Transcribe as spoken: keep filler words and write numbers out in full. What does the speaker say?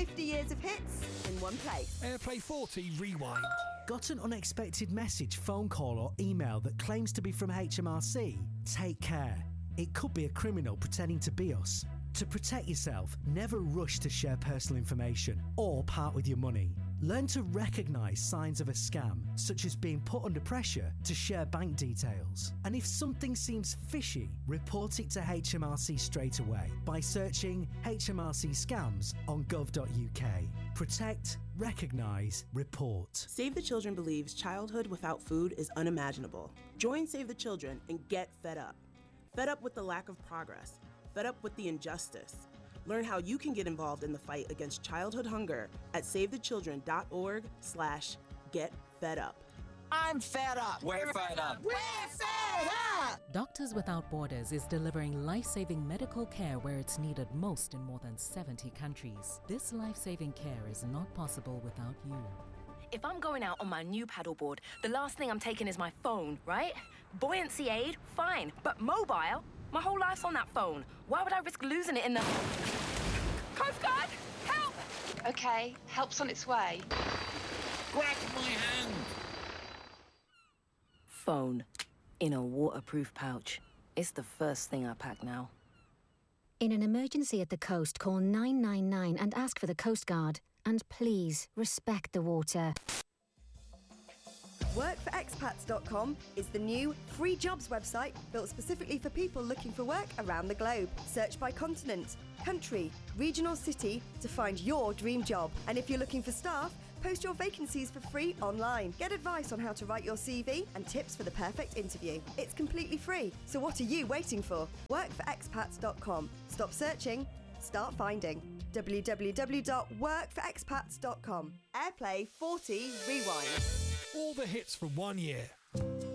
fifty years of hits in one place. AirPlay forty Rewind. Got an unexpected message, phone call or email that claims to be from H M R C? Take care. It could be a criminal pretending to be us. To protect yourself, never rush to share personal information or part with your money. Learn to recognise signs of a scam, such as being put under pressure to share bank details. And if something seems fishy, report it to H M R C straight away by searching H M R C scams on gov dot U K. Protect, recognise, report. Save the Children believes childhood without food is unimaginable. Join Save the Children and get fed up. Fed up with the lack of progress. Fed up with the injustice. Learn how you can get involved in the fight against childhood hunger at savethechildren.org slash get fed up. I'm fed up. We're fed up. We're fed up. Doctors Without Borders is delivering life-saving medical care where it's needed most in more than seventy countries. This life-saving care is not possible without you. If I'm going out on my new paddleboard, the last thing I'm taking is my phone, right? Buoyancy aid, fine. But mobile? My whole life's on that phone. Why would I risk losing it in the... Coast Guard, help! Okay, help's on its way. Grab my hand! Phone. In a waterproof pouch. It's the first thing I pack now. In an emergency at the coast, call nine nine nine and ask for the Coast Guard. And please, respect the water. work for expats dot com is the new free jobs website built specifically for people looking for work around the globe. Search by continent, country, region or city to find your dream job. And if you're looking for staff, post your vacancies for free online. Get advice on how to write your C V and tips for the perfect interview. It's completely free, so what are you waiting for? work for expats dot com. Stop searching, start finding. w w w dot work for expats dot com. AirPlay forty Rewind. All the hits from one year.